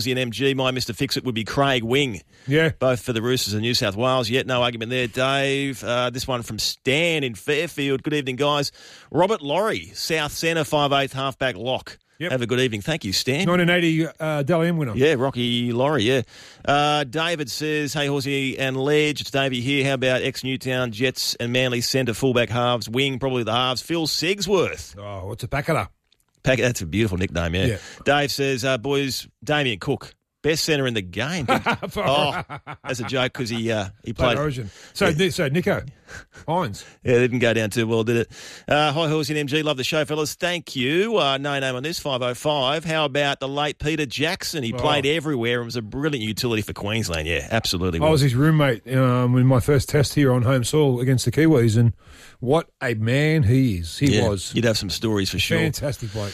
and MG, my Mr. Fix-It would be Craig Wing. Yeah. Both for the Roosters and New South Wales. Yet no argument there, Dave. This one from Stan in Fairfield. Good evening, guys. Robert Laurie, South Centre, 5'8", halfback lock. Yep. Have a good evening. Thank you, Stan. 1980 Dally M winner. Yeah, Rocky Laurie, yeah. David says, hey, Horsey and Ledge, it's Davey here. How about ex-Newtown Jets and Manly centre fullback halves, wing, probably the halves, Phil Sigsworth. Oh, what's a packer? That's a beautiful nickname, yeah. Dave says, boys, Damien Cook, best centre in the game. Oh, that's a joke because he played Origin. So Nico Hines. Yeah, didn't go down too well, did it? Hi, Horsey and MG. Love the show, fellas. Thank you. No name on this, 505. How about the late Peter Jackson? He played everywhere and was a brilliant utility for Queensland. Yeah, absolutely. I was his roommate in my first test here on home soil against the Kiwis, and what a man he is. He was. You'd have some stories for sure. Fantastic bloke.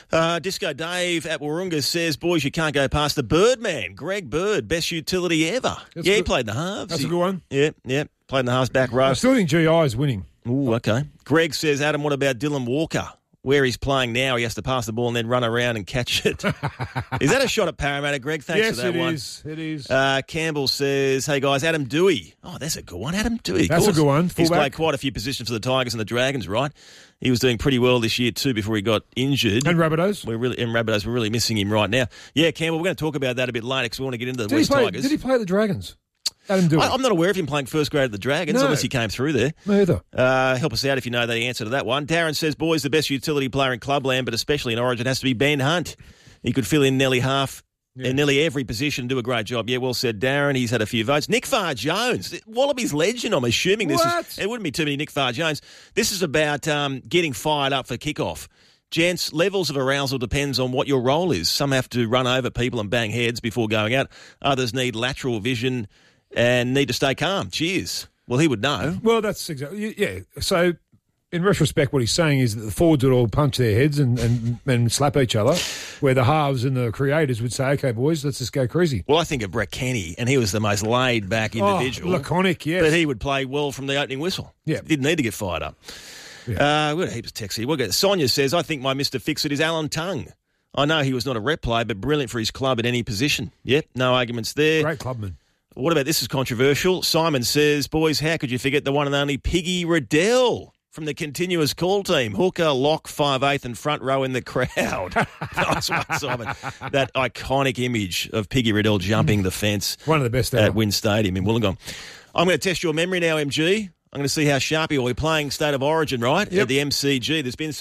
Disco Dave at Warunga says, boys, you can't go past the Birdman, Greg Bird, best utility ever. He played in the halves. That's a good one. Yeah, played in the halves back row. I still think GI is winning. Ooh, okay. Greg says, Adam, what about Dylan Walker? Where he's playing now, he has to pass the ball and then run around and catch it. Is that a shot at Parramatta, Greg? Thanks for that one. Yes, it is. Campbell says, hey, guys, Adam Dewey. Oh, that's a good one. Adam Dewey. That's a good one. He's played quite a few positions for the Tigers and the Dragons, right? He was doing pretty well this year too before he got injured. And Rabbitohs. Rabbitohs, we're really missing him right now. Yeah, Campbell, we're going to talk about that a bit later because we want to get into the West Tigers. Did he play at the Dragons? Adam Dewey. I'm not aware of him playing first grade at the Dragons unless he came through there. Me either. Help us out if you know the answer to that one. Darren says, boys, the best utility player in Clubland, but especially in Origin, has to be Ben Hunt. He could fill in nearly half in nearly every position and do a great job. Yeah, well said, Darren. He's had a few votes. Nick Farr-Jones, Wallabies legend, I'm assuming this is. It wouldn't be too many Nick Farr-Jones. This is about getting fired up for kickoff. Gents, levels of arousal depends on what your role is. Some have to run over people and bang heads before going out. Others need lateral vision and need to stay calm. Cheers. Well, he would know. Well, that's exactly, yeah. So, in retrospect, what he's saying is that the forwards would all punch their heads and slap each other, where the halves and the creators would say, okay, boys, let's just go crazy. Well, I think of Brett Kenny, and he was the most laid-back individual. Laconic, yes. But he would play well from the opening whistle. Yeah. Didn't need to get fired up. Yeah. We've got heaps of texts here. We'll get, Sonia says, I think my Mr. Fix-It is Alan Tongue. I know he was not a rep player, but brilliant for his club at any position. Yep, no arguments there. Great clubman. What about this is controversial? Simon says, boys, how could you forget the one and only Piggy Riddell from the continuous call team? Hooker, lock, 5'8", and front row in the crowd. Nice one, Simon. That iconic image of Piggy Riddell jumping the fence. One of the best ever. At Wynn Stadium in Wollongong. I'm going to test your memory now, MG. I'm going to see how sharp you are. We're playing State of Origin, right, at the MCG. There's been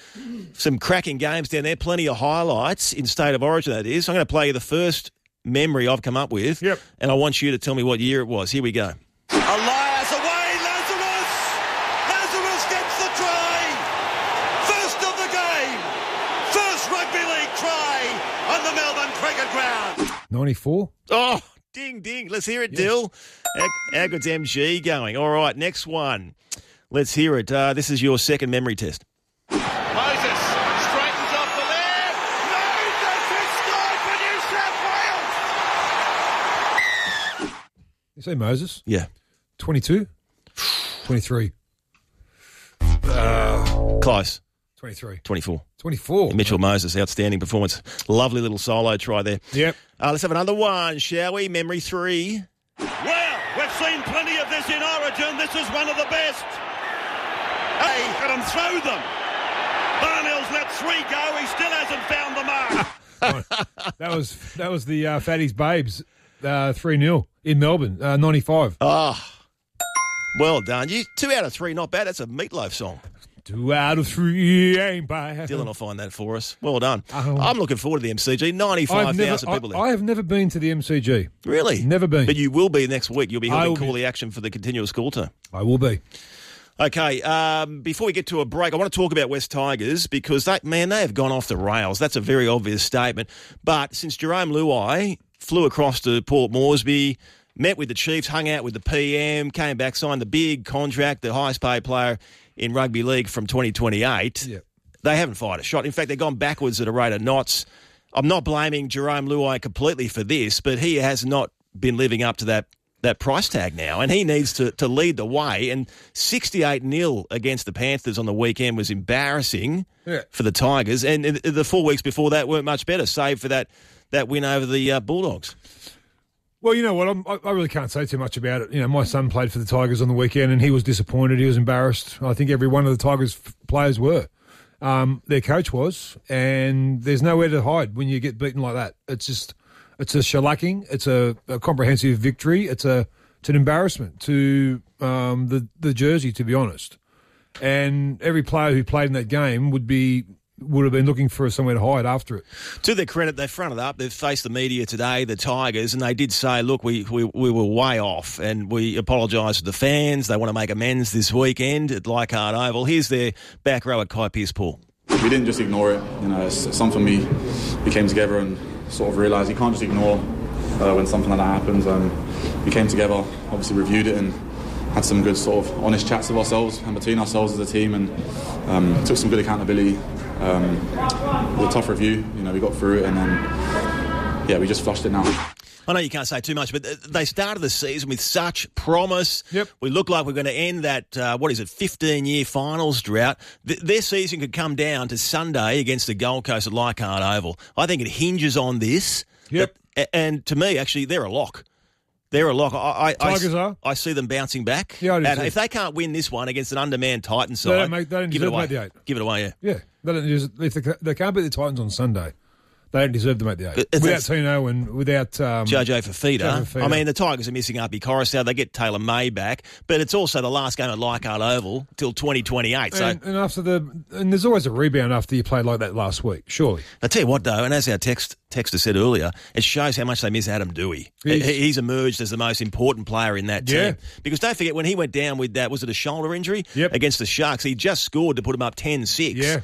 some cracking games down there, plenty of highlights in State of Origin, that is. So I'm going to play you the first memory I've come up with, and I want you to tell me what year it was. Here we go. Elias away, Lazarus! Lazarus gets the try! First of the game! First rugby league try on the Melbourne Cricket Ground! 94? Oh, ding, ding. Let's hear it, Dill. How good's MG going? All right, next one. Let's hear it. This is your second memory test. Moses straightens off the left. Moses is scored for New South Wales. You say Moses? Yeah. 22? 23. Close. 23. 24. 24. Mitchell Moses, outstanding performance. Lovely little solo try there. Yep. Let's have another one, shall we? Memory 3. Well, we've seen plenty of this in Origin. This is one of the best. Hey, let him throw them. Barnell's let 3 go. He still hasn't found the mark. that was the Fatties Babes 3-0 in Melbourne, 95. Oh, well done. 2 out of 3, not bad. That's a Meatloaf song. 2 out of 3 ain't bad. Dylan will find that for us. Well done. I'm looking forward to the MCG. 95,000 people there. I have never been to the MCG. Really? Never been. But you will be next week. You'll be helping call the action for the continuous call team. I will be. Okay, before we get to a break, I want to talk about West Tigers because, they have gone off the rails. That's a very obvious statement. But since Jerome Luai flew across to Port Moresby, met with the Chiefs, hung out with the PM, came back, signed the big contract, the highest paid player in rugby league from 2028, they haven't fired a shot. In fact, they've gone backwards at a rate of knots. I'm not blaming Jerome Luai completely for this, but he has not been living up to that price tag now, and he needs to lead the way. And 68-0 against the Panthers on the weekend was embarrassing for the Tigers, and the 4 weeks before that weren't much better, save for that that win over the Bulldogs. Well, you know what? I really can't say too much about it. You know, my son played for the Tigers on the weekend, and he was disappointed. He was embarrassed. I think every one of the Tigers players were. Their coach was, and there's nowhere to hide when you get beaten like that. It's a shellacking. It's a comprehensive victory. It's an embarrassment to the jersey, to be honest. And every player who played in that game would have been looking for somewhere to hide after it. To their credit, they fronted up. They've faced the media today, the Tigers, and they did say, look, we were way off and we apologise to the fans. They want to make amends this weekend at Leichhardt Oval. Here's their back row at Kai Pearce-Paul. We didn't just ignore it. You know, it's something we came together and sort of realised you can't just ignore when something like that happens. We came together, obviously reviewed it and had some good sort of honest chats with ourselves and between ourselves as a team, and took some good accountability. It was a tough review, you know, we got through it, and then, we just flushed it now. I know you can't say too much, but they started the season with such promise. Yep. We look like we're going to end that, 15-year finals drought. Their season could come down to Sunday against the Gold Coast at Leichhardt Oval. I think it hinges on this. Yep. And to me, actually, they're a lock. They're a lock. Tigers are. I see them bouncing back. Yeah, I do and too. if they can't win this one against an undermanned Titans side, they don't give it deserve away. to make the 8. Give it away, yeah. Yeah. If they can't beat the Titans on Sunday, they don't deserve to make the 8. But without Tino and without Jojo Fafita. I mean, the Tigers are missing Arpi Coruscant. They get Taylor May back, but it's also the last game at Leichhardt Oval till 2028. And after and there's always a rebound after you played like that last week, surely. I tell you what, though, and as our texter said earlier, it shows how much they miss Adam Dewey. He's emerged as the most important player in that team. Because don't forget, when he went down with that, was it a shoulder injury? Yep. Against the Sharks, he just scored to put him up 10-6. Yeah.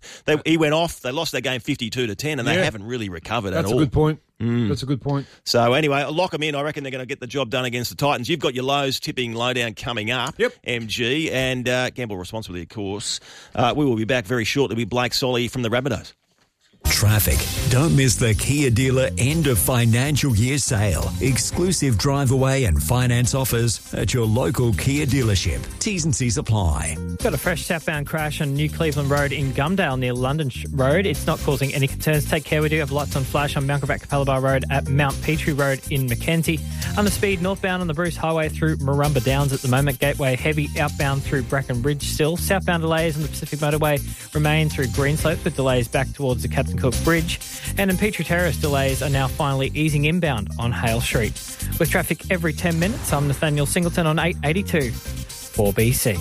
He went off. They lost that game 52-10, and they haven't really recovered at all. That's a good point. That's a good point. So anyway, lock them in. I reckon they're going to get the job done against the Titans. You've got your Lowe's tipping lowdown coming up. Yep. MG, and gamble responsibly, of course. We will be back very shortly with Blake Solly from the Rabbitohs. Traffic. Don't miss the Kia dealer end of financial year sale. Exclusive drive away and finance offers at your local Kia dealership. T's and C's apply. Got a fresh southbound crash on New Cleveland Road in Gumdale near London Road. It's not causing any concerns. Take care. We do have lights on flash on Mount Gravatt Capalaba Road at Mount Petrie Road in Mackenzie. Under speed northbound on the Bruce Highway through Marumba Downs at the moment. Gateway heavy outbound through Bracken Ridge still. Southbound delays on the Pacific Motorway remain through Greenslope with delays back towards the Captain Cook Bridge. And in Petrie Terrace, delays are now finally easing inbound on Hale Street. With traffic every 10 minutes, I'm Nathaniel Singleton on 882 4BC.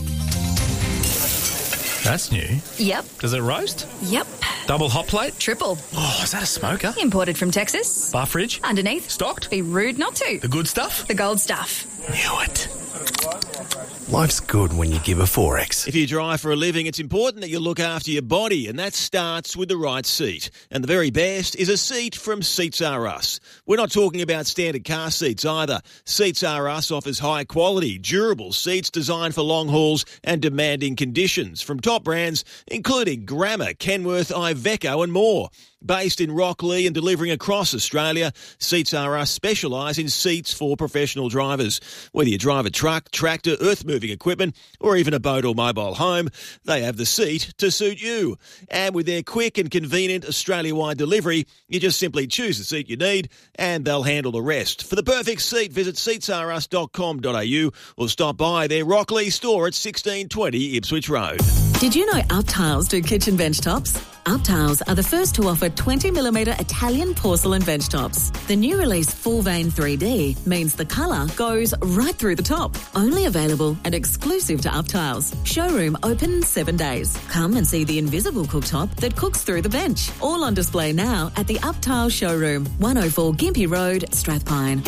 That's new. Yep. Does it roast? Yep. Double hot plate? Triple. Oh, is that a smoker? Imported from Texas. Bar fridge? Underneath. Stocked? Be rude not to. The good stuff? The gold stuff. Knew it. Life's good when you give a Forex. If you drive for a living, it's important that you look after your body, and that starts with the right seat. And the very best is a seat from Seats R Us. We're not talking about standard car seats either. Seats R Us offers high-quality, durable seats designed for long hauls and demanding conditions from top brands including Grammer, Kenworth, Iveco and more. Based in Rocklea and delivering across Australia, Seats R Us specialise in seats for professional drivers. Whether you drive a truck, tractor, earth-moving equipment, or even a boat or mobile home, they have the seat to suit you. And with their quick and convenient Australia-wide delivery, you just simply choose the seat you need and they'll handle the rest. For the perfect seat, visit seatsrus.com.au or stop by their Rocklea store at 1620 Ipswich Road. Did you know Uptiles do kitchen bench tops? Uptiles are the first to offer 20mm Italian porcelain bench tops. The new release Full Vein 3D means the colour goes right through the top. Only available and exclusive to Uptiles. Showroom open 7 days. Come and see the invisible cooktop that cooks through the bench. All on display now at the Uptiles Showroom, 104 Gympie Road, Strathpine.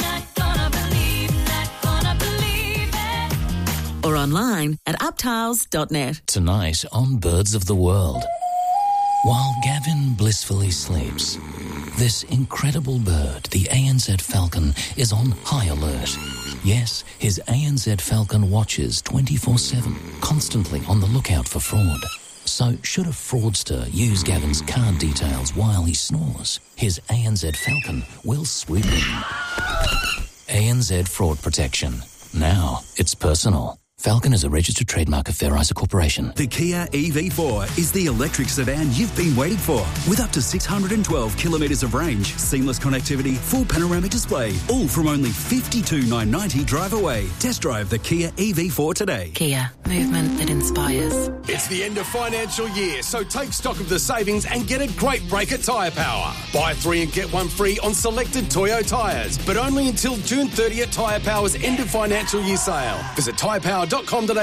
Or online at uptiles.net. Tonight on Birds of the World. While Gavin blissfully sleeps, this incredible bird, the ANZ Falcon, is on high alert. Yes, his ANZ Falcon watches 24/7, constantly on the lookout for fraud. So should a fraudster use Gavin's card details while he snores, his ANZ Falcon will swoop in. ANZ Fraud Protection. Now it's personal. Falcon is a registered trademark of Fair Isa Corporation. The Kia EV4 is the electric sedan you've been waiting for. With up to 612 kilometres of range, seamless connectivity, full panoramic display, all from only $52,990 drive away. Test drive the Kia EV4 today. Kia, movement that inspires. It's the end of financial year, so take stock of the savings and get a great break at Tyre Power. Buy 3 and get 1 free on selected Toyo tyres, but only until June 30 at Tyre Power's end of financial year sale. Visit tyrepower.com.au.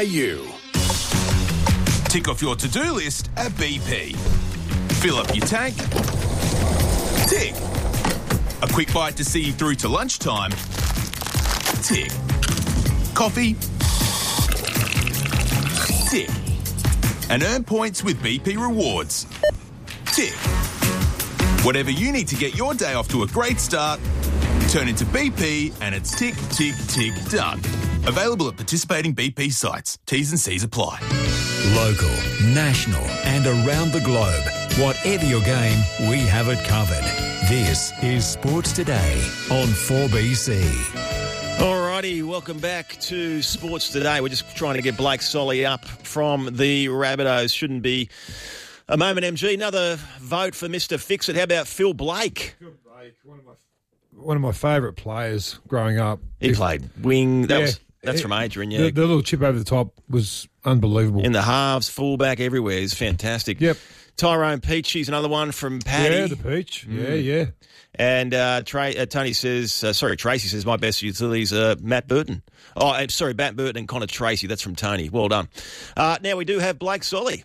Tick off your to-do list at BP. Fill up your tank. Tick. A quick bite to see you through to lunchtime. Tick. Coffee. Tick. And earn points with BP Rewards. Tick. Whatever you need to get your day off to a great start, turn into BP and it's tick, tick, tick, done. Available at participating BP sites. T's and C's apply. Local, national and around the globe. Whatever your game, we have it covered. This is Sports Today on 4BC. Alrighty, welcome back to Sports Today. We're just trying to get Blake Solly up from the Rabbitohs. Shouldn't be a moment, MG. Another vote for Mr. Fix-It. How about Phil Blake? Phil Blake, one of my favourite players growing up. He played wing. That's from Adrian, yeah. The little chip over the top was unbelievable. In the halves, fullback, everywhere. He's fantastic. Yep. Tyrone Peachy's another one from Paddy. Yeah, the Peach. Yeah. And Tracy says, my best utilities are Matt Burton. Matt Burton and Connor Tracy. That's from Tony. Well done. Now we do have Blake Solly.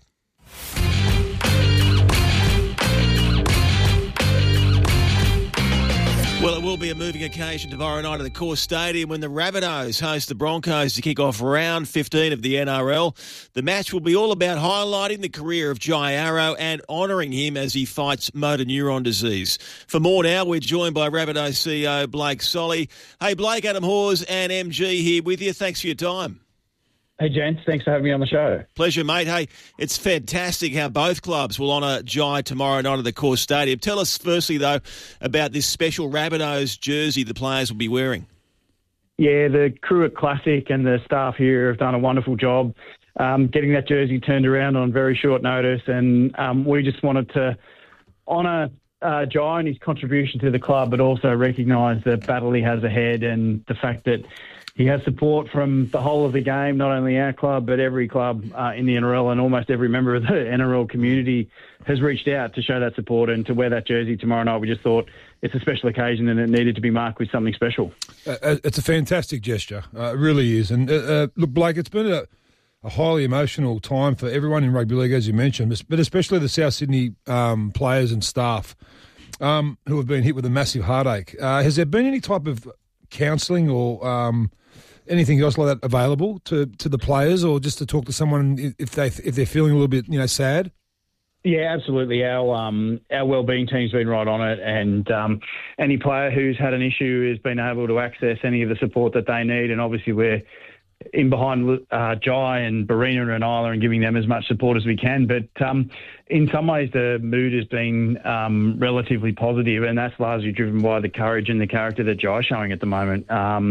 Well, it will be a moving occasion tomorrow night at the Core Stadium when the Rabbitohs host the Broncos to kick off round 15 of the NRL. The match will be all about highlighting the career of Jai Arrow and honouring him as he fights motor neuron disease. For more now, we're joined by Rabbitohs CEO Blake Solly. Hey, Blake, Adam Hawes and MG here with you. Thanks for your time. Hey, gents. Thanks for having me on the show. Pleasure, mate. Hey, it's fantastic how both clubs will honour Jai tomorrow night at the Core Stadium. Tell us firstly, though, about this special Rabbitohs jersey the players will be wearing. Yeah, the crew at Classic and the staff here have done a wonderful job getting that jersey turned around on very short notice. And we just wanted to honour Jai and his contribution to the club, but also recognise the battle he has ahead and the fact that he has support from the whole of the game, not only our club, but every club in the NRL, and almost every member of the NRL community has reached out to show that support. And to wear that jersey tomorrow night, we just thought it's a special occasion and it needed to be marked with something special. It's a fantastic gesture. It really is. And look, Blake, it's been a highly emotional time for everyone in rugby league, as you mentioned, but especially the South Sydney players and staff who have been hit with a massive heartache. Has there been any type of counselling or anything else like that available to the players, or just to talk to someone if they're feeling a little bit sad? Yeah, absolutely. Our wellbeing team's been right on it, and any player who's had an issue has been able to access any of the support that they need. And obviously, we're in behind Jai and Barina and Isla and giving them as much support as we can. But in some ways, the mood has been relatively positive, and that's largely driven by the courage and the character that Jai's showing at the moment.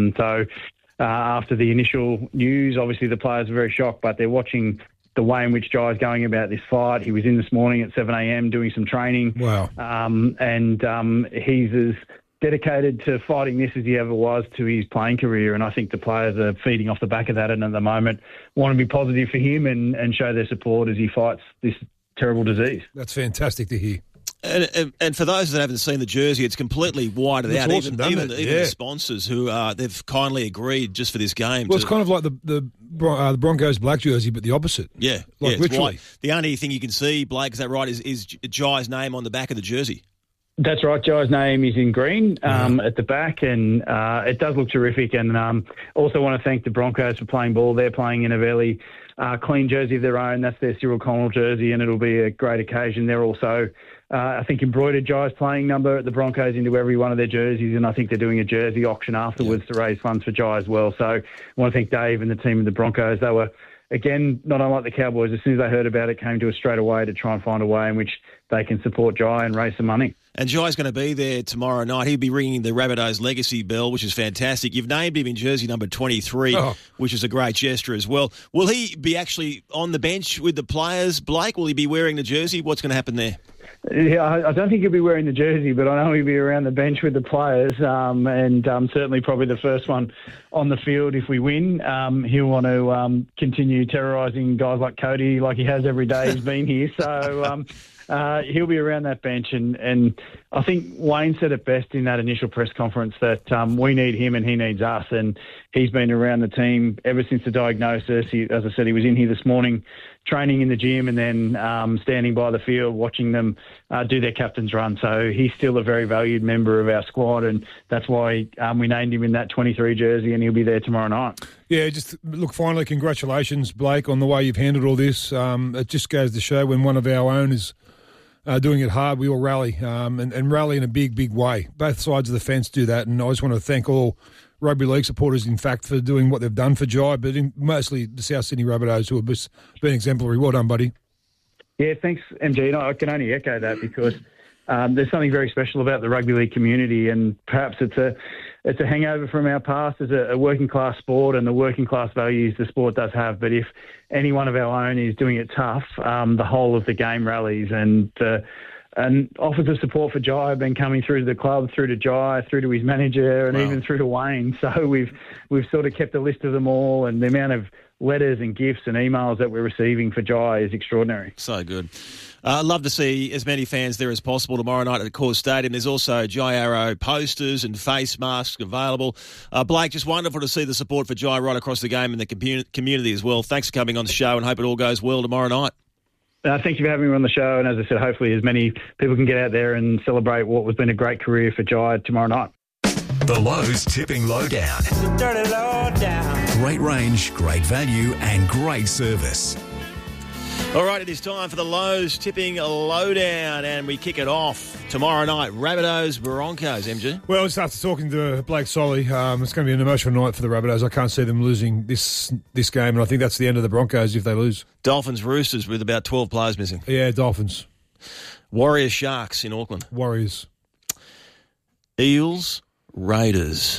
After the initial news, obviously the players are very shocked, but they're watching the way in which Jai's going about this fight. He was in this morning at 7 a.m. doing some training. Wow. He's as dedicated to fighting this as he ever was to his playing career, and I think the players are feeding off the back of that, and at the moment want to be positive for him and show their support as he fights this terrible disease. That's fantastic to hear. And for those that haven't seen the jersey, it's completely whited out. Awesome, even the sponsors who they've kindly agreed just for this game. Well, it's kind of like the Broncos black jersey, but the opposite. Yeah, literally. White. The only thing you can see, Blake, is that right? Is Jai's name on the back of the jersey? That's right. Jai's name is in green at the back, and it does look terrific. And also want to thank the Broncos for playing ball. They're playing in a very clean jersey of their own. That's their Cyril Connell jersey, and it'll be a great occasion. They're also, I think, embroidered Jai's playing number at the Broncos into every one of their jerseys, and I think they're doing a jersey auction afterwards to raise funds for Jai as well. So I want to thank Dave and the team of the Broncos. They were, again, not unlike the Cowboys, as soon as they heard about it, came to us straight away to try and find a way in which they can support Jai and raise some money. And Jai's going to be there tomorrow night. He'll be ringing the Rabbitohs legacy bell, which is fantastic. You've named him in jersey number 23, which is a great gesture as well. Will he be actually on the bench with the players, Blake? Will he be wearing the jersey? What's going to happen there? Yeah, I don't think he'll be wearing the jersey, but I know he'll be around the bench with the players, and certainly probably the first one on the field if we win. He'll want to continue terrorising guys like Cody like he has every day he's been here. So he'll be around that bench, and I think Wayne said it best in that initial press conference that we need him and he needs us, and he's been around the team ever since the diagnosis. As I said, he was in here this morning training in the gym and then standing by the field watching them do their captain's run. So he's still a very valued member of our squad, and that's why we named him in that 23 jersey, and he'll be there tomorrow night. Yeah, just look, finally, congratulations, Blake, on the way you've handled all this. It just goes to show when one of our own is doing it hard, we all rally and rally in a big, big way. Both sides of the fence do that, and I just want to thank all rugby league supporters, in fact, for doing what they've done for Jai, but mostly the South Sydney Rabbitohs who have been exemplary. Well done, buddy. Yeah, thanks, MG. And I can only echo that because there's something very special about the rugby league community, and perhaps it's a hangover from our past as a working class sport and the working class values the sport does have. But if any one of our own is doing it tough, the whole of the game rallies, and offers of support for Jai have been coming through to the club, through to Jai, through to his manager, and even through to Wayne. So we've sort of kept a list of them all, and the amount of letters and gifts and emails that we're receiving for Jai is extraordinary. So good. I'd love to see as many fans there as possible tomorrow night at the Coors Stadium. There's also Jai Arrow posters and face masks available. Blake, just wonderful to see the support for Jai right across the game and the community as well. Thanks for coming on the show, and hope it all goes well tomorrow night. Thank you for having me on the show, and as I said, hopefully as many people can get out there and celebrate what has been a great career for Jai tomorrow night. The Lowe's Tipping Lowdown. Dirty lowdown. Great range, great value and great service. All right, it is time for the Lowe's Tipping Lowdown, and we kick it off tomorrow night. Rabbitohs, Broncos, MG. Well, just after talking to Blake Solly, it's going to be an emotional night for the Rabbitohs. I can't see them losing this game, and I think that's the end of the Broncos if they lose. Dolphins, Roosters with about 12 players missing. Yeah, Dolphins. Warriors, Sharks in Auckland. Warriors. Eels, Raiders.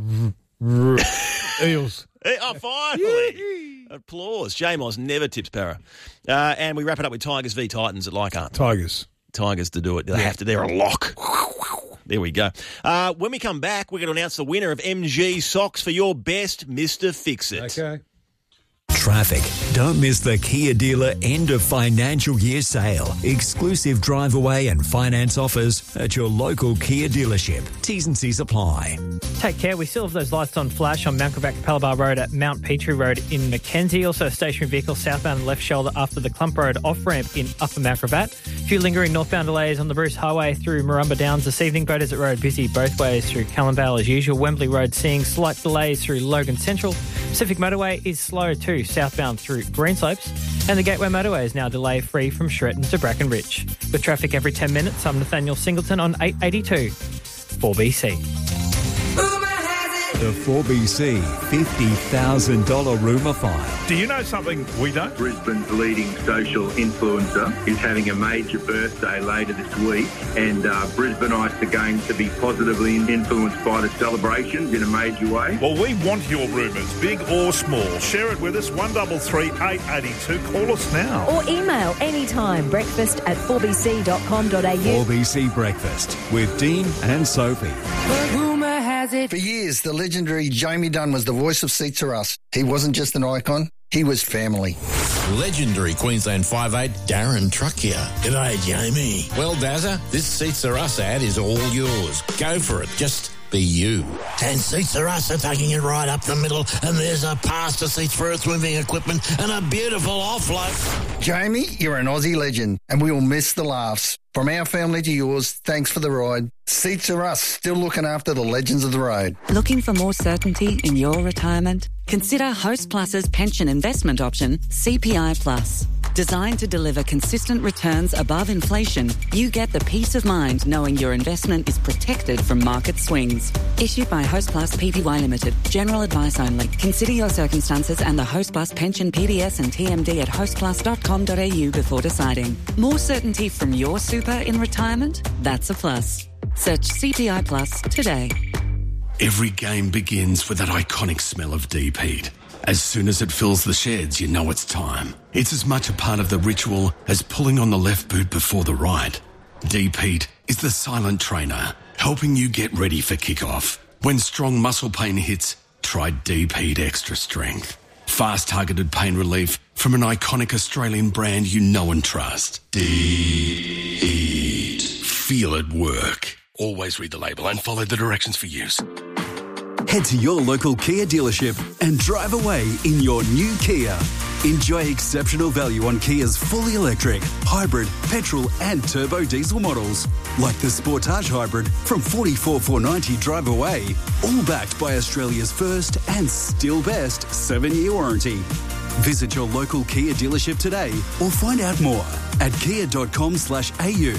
Eels. Oh, finally! Applause. J-Moz never tips para. And we wrap it up with Tigers v Titans at Leichhardt. Tigers to do it. They have to. They're a lock. There we go. When we come back, we're going to announce the winner of MG Socks for your best Mr. Fix-It. Okay. Traffic. Don't miss the Kia dealer end of financial year sale. Exclusive drive away and finance offers at your local Kia dealership. T's and C's apply. Take care. We still have those lights on flash on Mount Gravatt Capella Road at Mount Petrie Road in Mackenzie. Also a stationary vehicle southbound and left shoulder after the Clump Road off-ramp in Upper Mount Gravatt. A few lingering northbound delays on the Bruce Highway through Murrumba Downs this evening. Bow Desert Road busy both ways through Callumvale as usual. Wembley Road seeing slight delays through Logan Central. Pacific Motorway is slow too, southbound through Greenslopes. And the Gateway Motorway is now delay-free from Shretton to Brackenridge. With traffic every 10 minutes, I'm Nathaniel Singleton on 882 4BC. The 4BC $50,000 rumour file. Do you know something we don't? Brisbane's leading social influencer is having a major birthday later this week, and Brisbaneites are going to be positively influenced by the celebrations in a major way. Well, we want your rumours, big or small. Share it with us, 133 882. Call us now. Or email anytime, breakfast@4bc.com.au. 4BC Breakfast with Dean and Sophie. Rumour has it. For years, the legendary Jamie Dunn was the voice of Seats Are Us. He wasn't just an icon, he was family. Legendary Queensland 5'8", Darren Truck here. G'day, Jamie. Well, Dazza, this Seats Are Us ad is all yours. Go for it. Just be you. And Seats Are Us are taking it right up the middle, and there's a pass to seats for earth-moving equipment and a beautiful offload. Jamie, you're an Aussie legend, and we will miss the laughs. From our family to yours, thanks for the ride. Seats Are Us, still looking after the legends of the road. Looking for more certainty in your retirement? Consider Host Plus's pension investment option, CPI Plus. Designed to deliver consistent returns above inflation, you get the peace of mind knowing your investment is protected from market swings. Issued by Hostplus Pty Limited. General advice only. Consider your circumstances and the Hostplus pension PDS and TMD at hostplus.com.au before deciding. More certainty from your super in retirement? That's a plus. Search CPI Plus today. Every game begins with that iconic smell of deep heat. As soon as it fills the sheds, you know it's time. It's as much a part of the ritual as pulling on the left boot before the right. Deep heat is the silent trainer, helping you get ready for kickoff. When strong muscle pain hits, try Deep Heat Extra Strength. Fast targeted pain relief from an iconic Australian brand you know and trust. Deep Heat. Feel it work. Always read the label and follow the directions for use. Head to your local Kia dealership and drive away in your new Kia. Enjoy exceptional value on Kia's fully electric, hybrid, petrol and turbo diesel models, like the Sportage Hybrid from $44,490 drive away, all backed by Australia's first and still best 7-year warranty. Visit your local Kia dealership today or find out more at kia.com/au.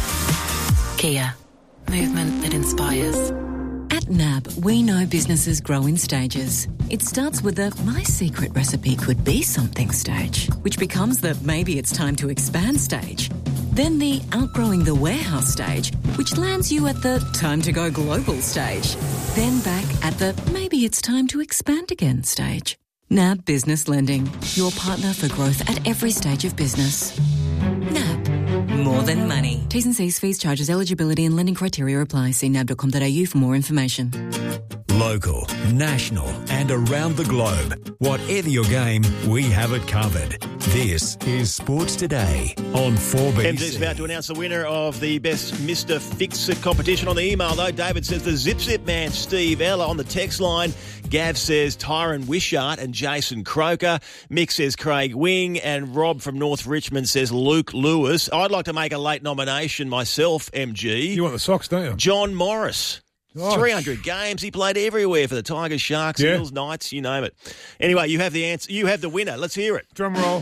Kia. Movement that inspires. At NAB, we know businesses grow in stages. It starts with the "my secret recipe could be something" stage, which becomes the "maybe it's time to expand" stage. Then the outgrowing the warehouse stage, which lands you at the time to go global stage. Then back at the maybe it's time to expand again stage. NAB Business Lending, your partner for growth at every stage of business. NAB. More than money. T's and C's, fees, charges, eligibility and lending criteria apply. See nab.com.au for more information. Local, national and around the globe. Whatever your game, we have it covered. This is Sports Today on 4BC. MG's about to announce the winner of the Best Mr. Fix-It competition. On the email, though, David says the Zip man, Steve Ella. On the text line, Gav says Tyron Wishart and Jason Croker. Mick says Craig Wing. And Rob from North Richmond says Luke Lewis. I'd like to make a late nomination myself, MG. You want the socks, don't you? John Morris. 300 games. He played everywhere for the Tigers, Sharks, Eels, Knights, you name it. Anyway, you have the answer. You have the winner. Let's hear it. Drum roll.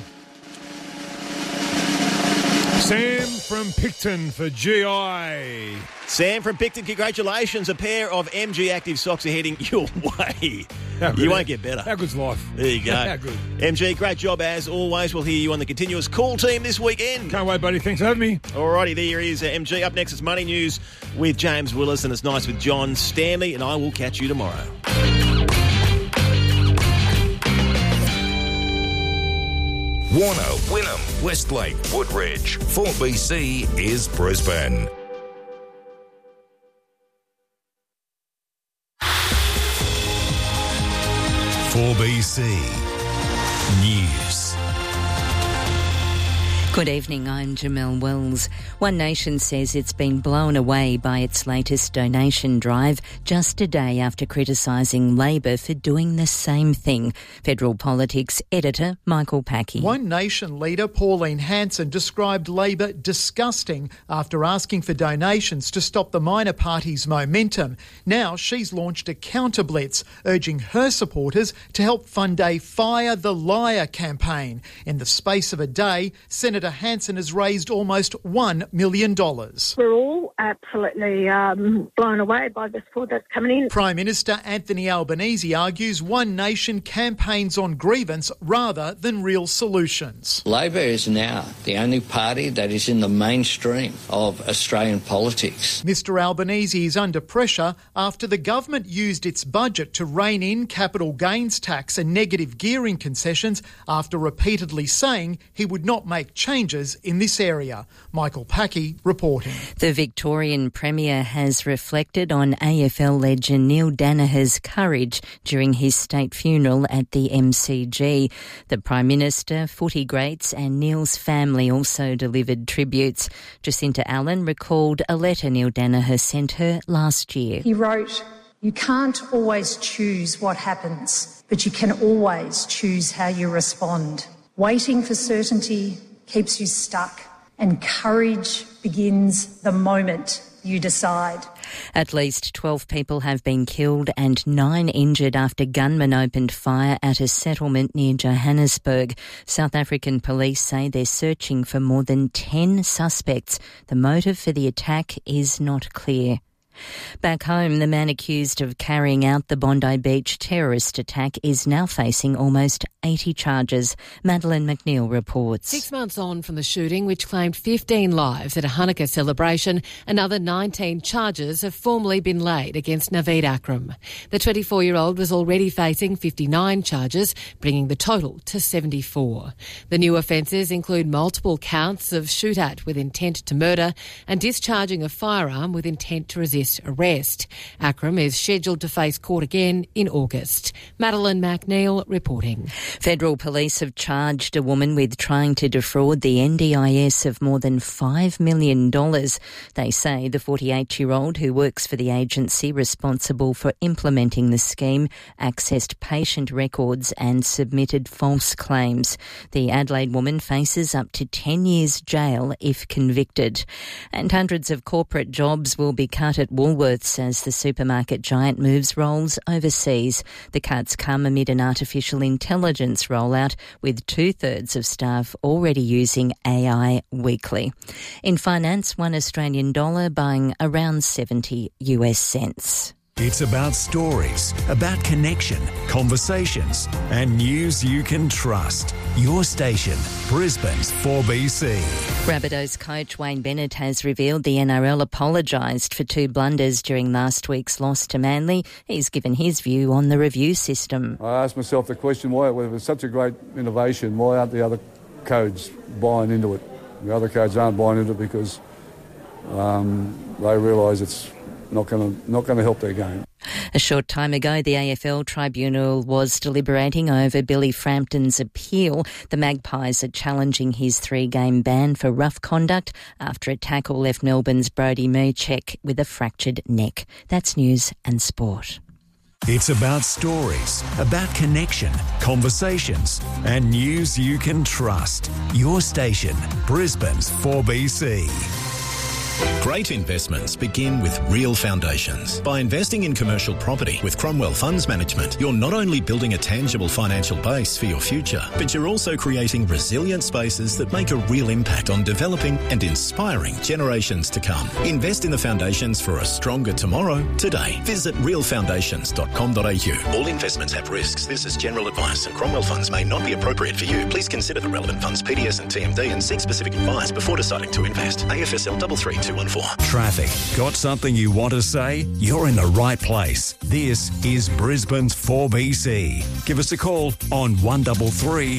Sam from Picton for GI. Sam from Picton, congratulations. A pair of MG Active socks are heading your way. You won't get better. How good's life? There you go. How good. MG, great job as always. We'll hear you on the continuous call team this weekend. Can't wait, buddy. Thanks for having me. Alrighty, there is MG. Up next is Money News with James Willis, and it's nice with John Stanley, and I will catch you tomorrow. Warner, Wynnum, Westlake, Woodridge. 4BC is Brisbane. BC News. Good evening, I'm Jamelle Wells. One Nation says it's been blown away by its latest donation drive just a day after criticising Labor for doing the same thing. Federal Politics editor Michael Packey. One Nation leader Pauline Hanson described Labor disgusting after asking for donations to stop the minor party's momentum. Now she's launched a counter-blitz, urging her supporters to help fund a Fire the Liar campaign. In the space of a day, Senator Hanson has raised almost $1 million. We're all absolutely blown away by the support that's coming in. Prime Minister Anthony Albanese argues One Nation campaigns on grievance rather than real solutions. Labor is now the only party that is in the mainstream of Australian politics. Mr Albanese is under pressure after the government used its budget to rein in capital gains tax and negative gearing concessions after repeatedly saying he would not make changes in this area. Michael Packey reporting. The Victorian Premier has reflected on AFL legend Neil Daniher's courage during his state funeral at the MCG. The Prime Minister, footy greats and Neil's family also delivered tributes. Jacinta Allen recalled a letter Neil Daniher sent her last year. He wrote, "You can't always choose what happens, but you can always choose how you respond. Waiting for certainty keeps you stuck, and courage begins the moment you decide." At least 12 people have been killed and 9 injured after gunmen opened fire at a settlement near Johannesburg. South African police say they're searching for more than 10 suspects. The motive for the attack is not clear. Back home, the man accused of carrying out the Bondi Beach terrorist attack is now facing almost 80 charges. Madeleine McNeil reports. 6 months on from the shooting, which claimed 15 lives at a Hanukkah celebration, another 19 charges have formally been laid against Naveed Akram. The 24-year-old was already facing 59 charges, bringing the total to 74. The new offences include multiple counts of shoot-at with intent to murder and discharging a firearm with intent to resist arrest. Akram is scheduled to face court again in August. Madeleine McNeil reporting. Federal police have charged a woman with trying to defraud the NDIS of more than $5 million. They say the 48-year-old who works for the agency responsible for implementing the scheme accessed patient records and submitted false claims. The Adelaide woman faces up to 10 years jail if convicted. And hundreds of corporate jobs will be cut at Woolworths as the supermarket giant moves roles overseas. The cuts come amid an artificial intelligence rollout, with 2/3 of staff already using AI weekly. In finance, $1 Australian buying around 70 US cents. It's about stories, about connection, conversations, and news you can trust. Your station, Brisbane's 4BC. Rabbitohs coach Wayne Bennett has revealed the NRL apologised for 2 blunders during last week's loss to Manly. He's given his view on the review system. I asked myself the question, why, if it's such a great innovation, why aren't the other codes buying into it? The other codes aren't buying into it because they realise it's not going to help their game. A short time ago, the AFL Tribunal was deliberating over Billy Frampton's appeal. The Magpies are challenging his 3-game ban for rough conduct after a tackle left Melbourne's Brodie Murchek with a fractured neck. That's news and sport. It's about stories, about connection, conversations, and news you can trust. Your station, Brisbane's 4BC. Great investments begin with real foundations. By investing in commercial property with Cromwell Funds Management, you're not only building a tangible financial base for your future, but you're also creating resilient spaces that make a real impact on developing and inspiring generations to come. Invest in the foundations for a stronger tomorrow today. Visit realfoundations.com.au. All investments have risks. This is general advice, and Cromwell Funds may not be appropriate for you. Please consider the relevant funds, PDS and TMD, and seek specific advice before deciding to invest. AFSL 33214. Traffic. Got something you want to say? You're in the right place. This is Brisbane's 4BC. Give us a call on 133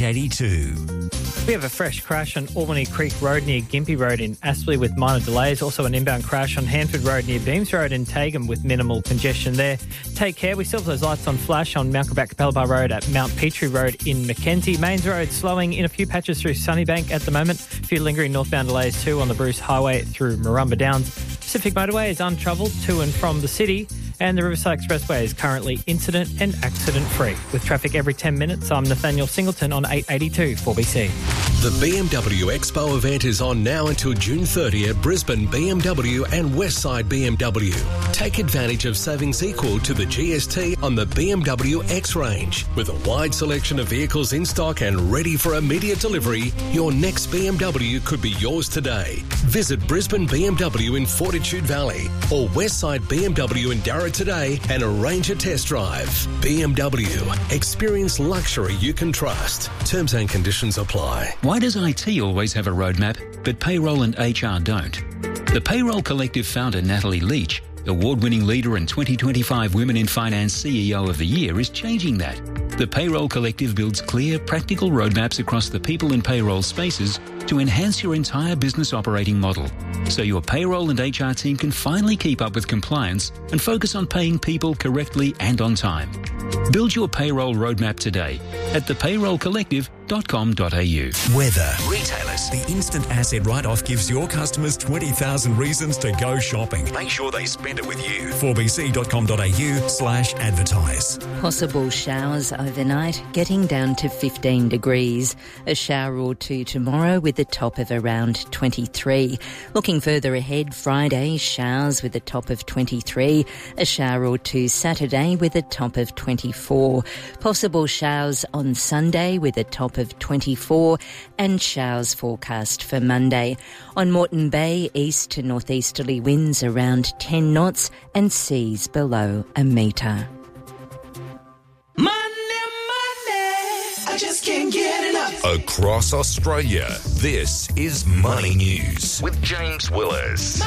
882. We have a fresh crash on Albany Creek Road near Gympie Road in Aspley with minor delays. Also an inbound crash on Hanford Road near Beams Road in Tagum with minimal congestion there. Take care. We still have those lights on flash on Mount Capelbar Road at Mount Petrie Road in Mackenzie. Mains Road slowing in a few patches through Sunnybank at the moment. A few lingering northbound delays too on the Bruce Highway through Marumba Downs. Pacific Motorway is untravelled to and from the city, and the Riverside Expressway is currently incident and accident-free. With traffic every 10 minutes, I'm Nathaniel Singleton on 882 4BC. The BMW Expo event is on now until June 30 at Brisbane BMW and Westside BMW. Take advantage of savings equal to the GST on the BMW X range. With a wide selection of vehicles in stock and ready for immediate delivery, your next BMW could be yours today. Visit Brisbane BMW in Fortitude Valley or Westside BMW in Darra today and arrange a test drive. BMW. Experience luxury you can trust. Terms and conditions apply. Why does IT always have a roadmap, but payroll and HR don't? The Payroll Collective founder Natalie Leach, award-winning leader and 2025 Women in Finance CEO of the Year, is changing that. The Payroll Collective builds clear, practical roadmaps across the people and payroll spaces to enhance your entire business operating model, so your payroll and HR team can finally keep up with compliance and focus on paying people correctly and on time. Build your payroll roadmap today at thepayrollcollective.com.au. Weather. Retailers. The instant asset write-off gives your customers 20,000 reasons to go shopping. Make sure they spend it with you. 4bc.com.au/advertise. Possible showers overnight, getting down to 15 degrees. A shower or two tomorrow with a top of around 23. Looking further ahead, Friday, showers with a top of 23. A shower or two Saturday with a top of 24. Possible showers on Sunday with a top of 24 and showers forecast for Monday. On Moreton Bay, east to northeasterly winds around 10 knots and seas below a metre. I just can't get enough. Across Australia, this is Money News with James Willis.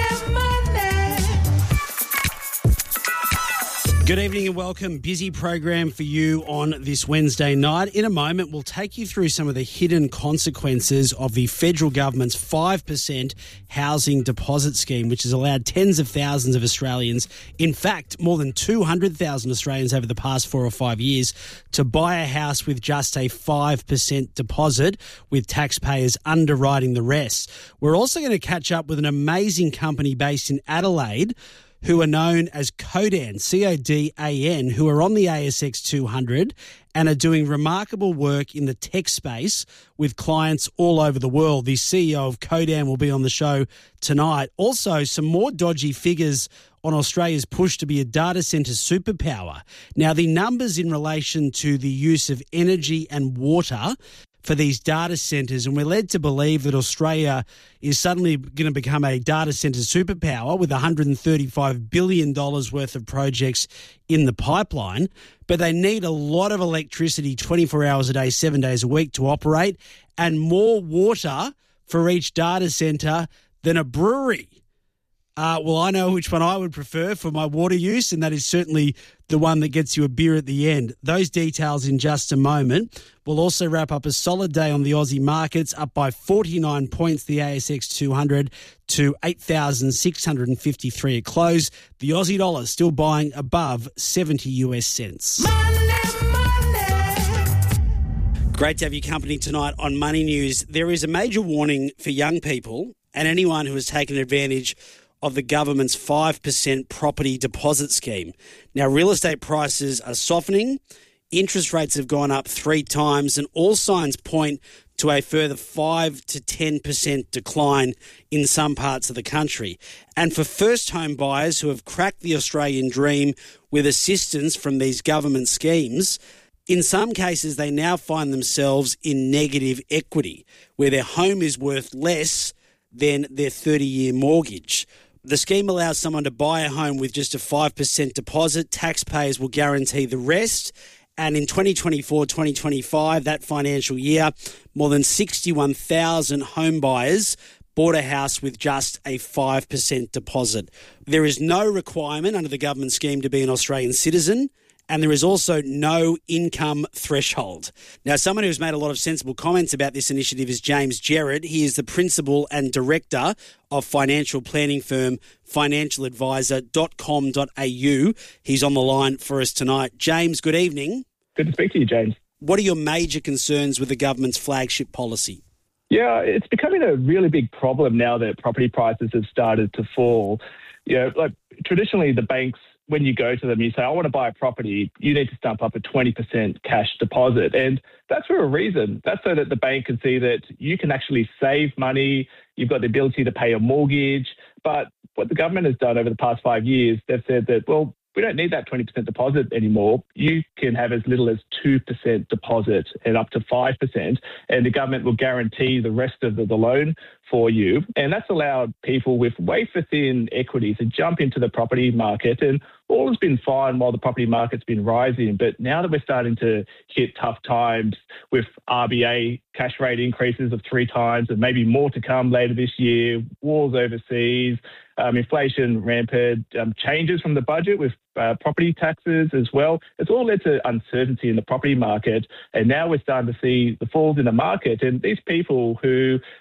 Good evening and welcome. Busy program for you on this Wednesday night. In a moment, we'll take you through some of the hidden consequences of the federal government's 5% housing deposit scheme, which has allowed tens of thousands of Australians, in fact, more than 200,000 Australians over the past 4 or 5 years, to buy a house with just a 5% deposit, with taxpayers underwriting the rest. We're also going to catch up with an amazing company based in Adelaide who are known as Codan, C-O-D-A-N, who are on the ASX 200 and are doing remarkable work in the tech space with clients all over the world. The CEO of Codan will be on the show tonight. Also, some more dodgy figures on Australia's push to be a data centre superpower. Now, the numbers in relation to the use of energy and water for these data centres, and we're led to believe that Australia is suddenly going to become a data centre superpower with $135 billion worth of projects in the pipeline, but they need a lot of electricity 24 hours a day, 7 days a week to operate, and more water for each data centre than a brewery. Well, I know which one I would prefer for my water use, and that is certainly the one that gets you a beer at the end. Those details in just a moment. We'll also wrap up a solid day on the Aussie markets, up by 49 points, the ASX 200 to 8,653 at close. The Aussie dollar still buying above 70 US cents. Great to have your company tonight on Money News. There is a major warning for young people and anyone who has taken advantage of the government's 5% property deposit scheme. Now, real estate prices are softening, interest rates have gone up 3 times, and all signs point to a further 5 to 10% decline in some parts of the country. And for first home buyers who have cracked the Australian dream with assistance from these government schemes, in some cases they now find themselves in negative equity, where their home is worth less than their 30-year mortgage. The scheme allows someone to buy a home with just a 5% deposit. Taxpayers will guarantee the rest. And in 2024-2025, that financial year, more than 61,000 home buyers bought a house with just a 5% deposit. There is no requirement under the government scheme to be an Australian citizen, and there is also no income threshold. Now, someone who's made a lot of sensible comments about this initiative is James Gerard. He is the principal and director of financial planning firm financialadvisor.com.au. He's on the line for us tonight. James, good evening. Good to speak to you, James. What are your major concerns with the government's flagship policy? Yeah, it's becoming a really big problem now that property prices have started to fall. You know, like traditionally the banks, when you go to them, you say, I want to buy a property, you need to stump up a 20% cash deposit. And that's for a reason. That's so that the bank can see that you can actually save money, you've got the ability to pay a mortgage. But what the government has done over the past 5 years, they've said that, well, we don't need that 20% deposit anymore. You can have as little as 2% deposit and up to 5%, and the government will guarantee the rest of the loan for you. And that's allowed people with wafer-thin equity to jump into the property market, and all has been fine while the property market's been rising. But now that we're starting to hit tough times with RBA cash rate increases of 3 times and maybe more to come later this year, wars overseas, inflation rampant, changes from the budget with property taxes as well. It's all led to uncertainty in the property market. And now we're starting to see the falls in the market. And these people who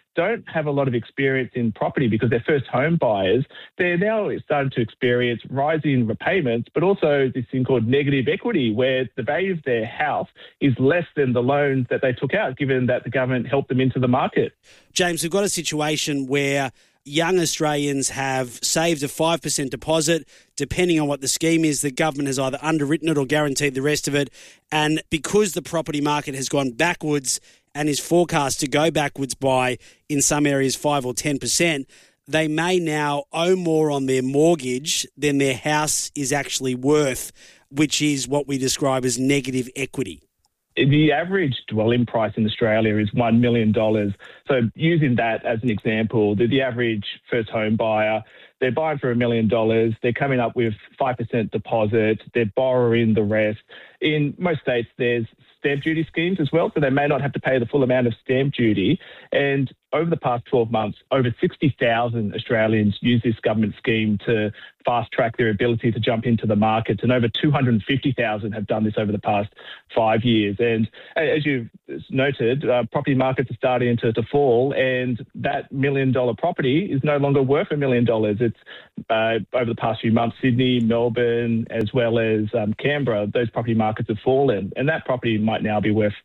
don't have a lot of experience in property because they're first home buyers, they're now starting to experience rising repayments, but also this thing called negative equity, where the value of their house is less than the loan that they took out, given that the government helped them into the market. James, we've got a situation where young Australians have saved a 5% deposit. Depending on what the scheme is, the government has either underwritten it or guaranteed the rest of it. And because the property market has gone backwards and is forecast to go backwards by, in some areas, 5 or 10%, they may now owe more on their mortgage than their house is actually worth, which is what we describe as negative equity. The average dwelling price in Australia is $1 million. So using that as an example, the average first home buyer, they're buying for $1 million. They're coming up with 5% deposit. They're borrowing the rest. In most states, there's stamp duty schemes as well, so they may not have to pay the full amount of stamp duty. And over the past 12 months, over 60,000 Australians use this government scheme to fast-track their ability to jump into the markets, and over 250,000 have done this over the past 5 years. And as you've noted, property markets are starting to fall, and that $1 million property is no longer worth $1 million. It's over the past few months, Sydney, Melbourne, as well as Canberra, those property markets have fallen, and that property might now be worth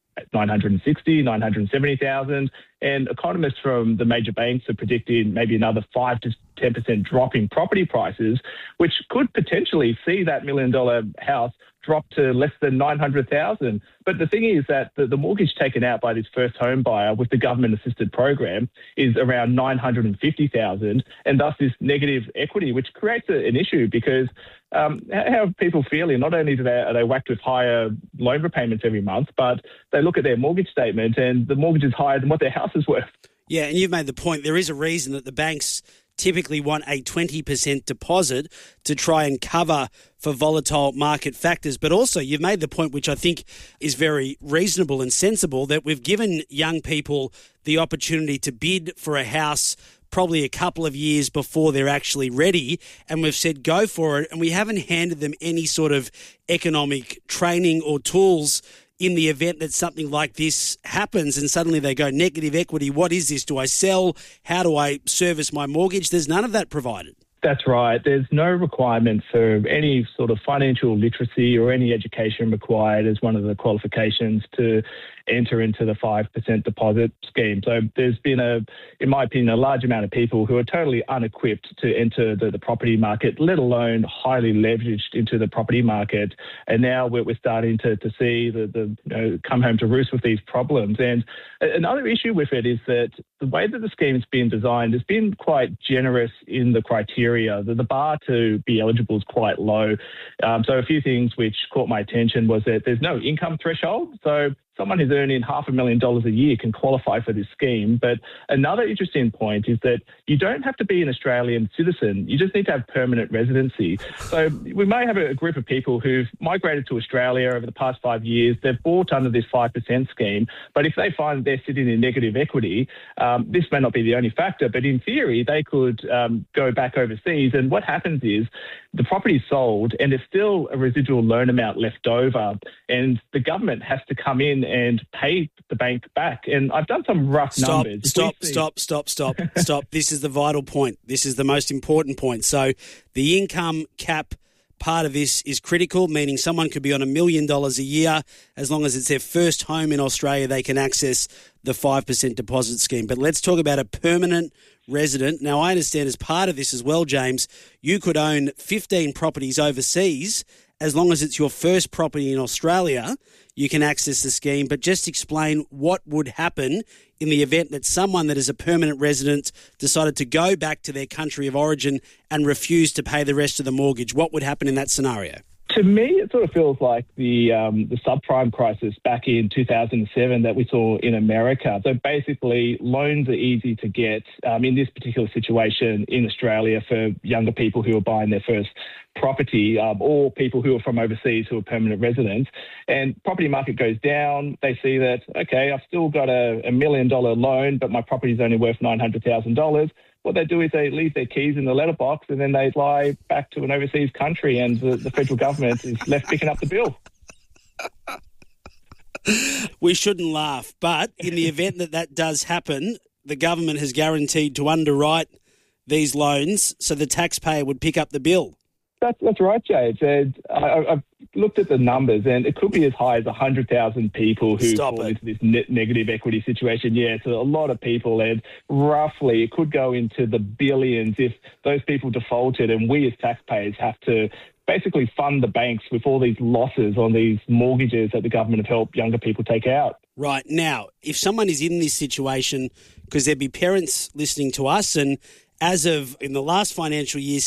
960, 970,000. And economists from the major banks are predicting maybe another 5 to 10% drop in property prices, which could potentially see that $1 million house drop to less than 900,000. But the thing is that the mortgage taken out by this first home buyer with the government-assisted program is around 950,000, and thus this negative equity, which creates an issue because how are people feeling? Not only are they whacked with higher loan repayments every month, but they look at their mortgage statement and the mortgage is higher than what their house is worth. Yeah, and you've made the point. There is a reason that the banks typically want a 20% deposit to try and cover for volatile market factors. But also you've made the point, which I think is very reasonable and sensible, that we've given young people the opportunity to bid for a house probably a couple of years before they're actually ready, and we've said go for it, and we haven't handed them any sort of economic training or tools in the event that something like this happens and suddenly they go negative equity. What is this? Do I sell? How do I service my mortgage? There's none of that provided. That's right. There's no requirement for any sort of financial literacy or any education required as one of the qualifications to enter into the 5% deposit scheme. So there's been, in my opinion, a large amount of people who are totally unequipped to enter the property market, let alone highly leveraged into the property market. And now we're starting to see the come home to roost with these problems. And another issue with it is that the way that the scheme's been designed has been quite generous in the criteria. The bar to be eligible is quite low. So a few things which caught my attention was that there's no income threshold. So someone who's earning $500,000 a year can qualify for this scheme. But another interesting point is that you don't have to be an Australian citizen. You just need to have permanent residency. So we may have a group of people who've migrated to Australia over the past 5 years. They've bought under this 5% scheme. But if they find that they're sitting in negative equity, this may not be the only factor. But in theory, they could go back overseas. And what happens is the property's sold and there's still a residual loan amount left over. And the government has to come in and pay the bank back. And I've done some rough numbers. Stop. This is the vital point. This is the most important point. So the income cap part of this is critical, meaning someone could be on $1 million a year. As long as it's their first home in Australia, they can access the 5% deposit scheme. But let's talk about a permanent resident. Now, I understand as part of this as well, James, you could own 15 properties overseas. As long as it's your first property in Australia, you can access the scheme. But just explain what would happen in the event that someone that is a permanent resident decided to go back to their country of origin and refuse to pay the rest of the mortgage. What would happen in that scenario? To me, it sort of feels like the subprime crisis back in 2007 that we saw in America. So basically, loans are easy to get in this particular situation in Australia for younger people who are buying their first property or people who are from overseas who are permanent residents. And property market goes down. They see that, okay, I've still got a $1 million loan, but my property is only worth $900,000. What they do is they leave their keys in the letterbox and then they fly back to an overseas country and the federal government is left picking up the bill. We shouldn't laugh, but in the event that does happen, the government has guaranteed to underwrite these loans so the taxpayer would pick up the bill. That's right, Jay. I've looked at the numbers, and it could be as high as 100,000 people who fall into this negative equity situation. Yeah, so a lot of people, and roughly it could go into the billions if those people defaulted, and we as taxpayers have to basically fund the banks with all these losses on these mortgages that the government have helped younger people take out. Right. Now, if someone is in this situation, because there'd be parents listening to us, and as of in the last financial year,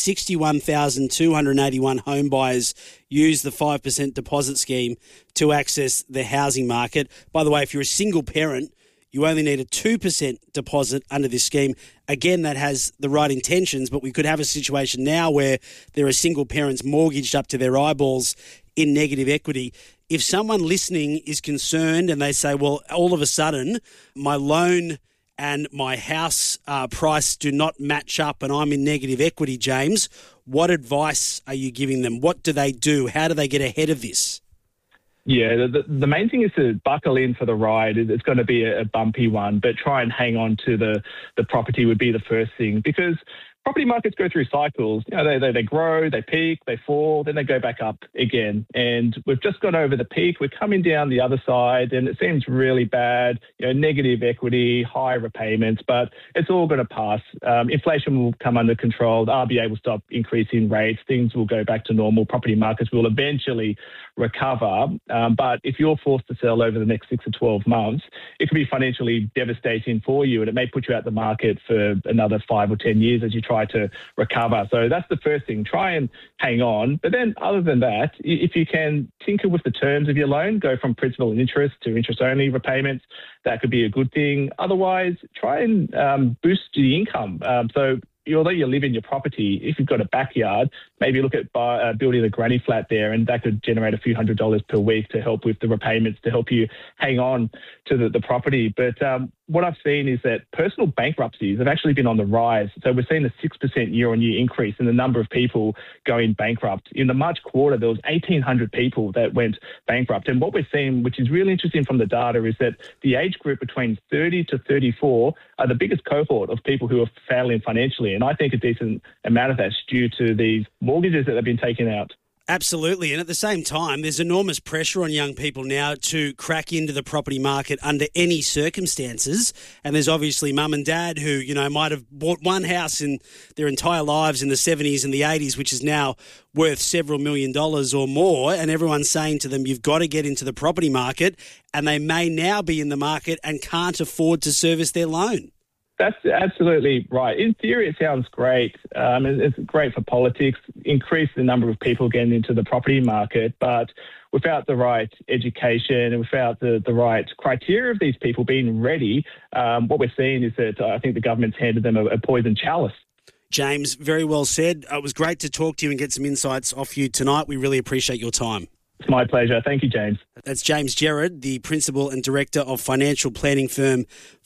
61,281 home buyers used the 5% deposit scheme to access the housing market. By the way, if you're a single parent, you only need a 2% deposit under this scheme. Again, that has the right intentions, but we could have a situation now where there are single parents mortgaged up to their eyeballs in negative equity. If someone listening is concerned and they say, well, all of a sudden, my loan and my house price do not match up and I'm in negative equity, James, what advice are you giving them? What do they do? How do they get ahead of this? Yeah, the main thing is to buckle in for the ride. It's going to be a bumpy one, but try and hang on to the property would be the first thing, because property markets go through cycles. You know, they grow, they peak, they fall, then they go back up again. And we've just gone over the peak. We're coming down the other side, and it seems really bad. You know, negative equity, high repayments, but it's all going to pass. Inflation will come under control. The RBA will stop increasing rates. Things will go back to normal. Property markets will eventually recover. But if you're forced to sell over the next 6 to 12 months, it could be financially devastating for you, and it may put you out the market for another 5 or 10 years as you try to recover. So that's the first thing. Try and hang on. But then other than that, if you can tinker with the terms of your loan, go from principal and interest to interest-only repayments, that could be a good thing. Otherwise, try and boost the income. So although you live in your property, if you've got a backyard, maybe look at building a granny flat there, and that could generate a few $100s per week to help with the repayments, to help you hang on to the property. But what I've seen is that personal bankruptcies have actually been on the rise. So we're seeing a 6% year-on-year increase in the number of people going bankrupt. In the March quarter, there was 1,800 people that went bankrupt. And what we're seeing, which is really interesting from the data, is that the age group between 30 to 34 are the biggest cohort of people who are failing financially. And I think a decent amount of that's due to these mortgages that have been taken out. Absolutely. And at the same time, there's enormous pressure on young people now to crack into the property market under any circumstances. And there's obviously mum and dad who, you know, might have bought one house in their entire lives in the 70s and the 80s, which is now worth several $1 million or more. And everyone's saying to them, you've got to get into the property market. And they may now be in the market and can't afford to service their loan. That's absolutely right. In theory, it sounds great. It's great for politics, increase the number of people getting into the property market, but without the right education and without the right criteria of these people being ready, what we're seeing is that I think the government's handed them a poison chalice. James, very well said. It was great to talk to you and get some insights off you tonight. We really appreciate your time. It's my pleasure. Thank you, James. That's James Gerard, the Principal and Director of financial planning firm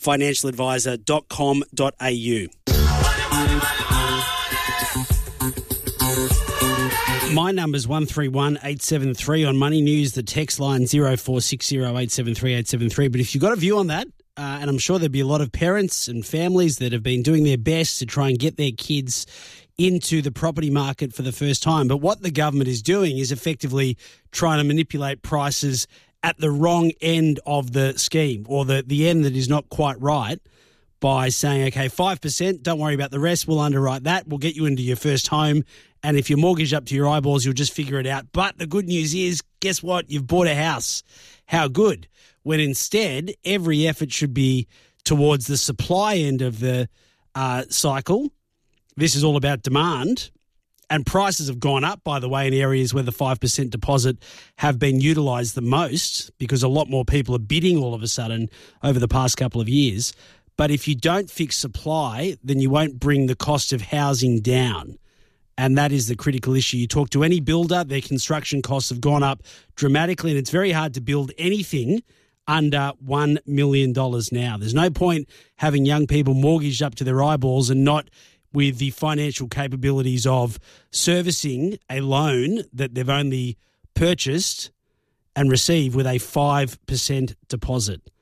financialadvisor.com.au. My number's 131873 on Money News, the text line 0460 873 873. But if you've got a view on that, and I'm sure there'll be a lot of parents and families that have been doing their best to try and get their kids into the property market for the first time. But what the government is doing is effectively trying to manipulate prices at the wrong end of the scheme, or the end that is not quite right, by saying, okay, 5%, don't worry about the rest, we'll underwrite that, we'll get you into your first home, and if you're mortgaged up to your eyeballs, you'll just figure it out. But the good news is, guess what? You've bought a house. How good? When instead, every effort should be towards the supply end of the cycle. This is all about demand, and prices have gone up, by the way, in areas where the 5% deposit have been utilised the most, because a lot more people are bidding all of a sudden over the past couple of years. But if you don't fix supply, then you won't bring the cost of housing down. And that is the critical issue. You talk to any builder, their construction costs have gone up dramatically, and it's very hard to build anything under $1 million now. There's no point having young people mortgaged up to their eyeballs and not with the financial capabilities of servicing a loan that they've only purchased and received with a 5% deposit.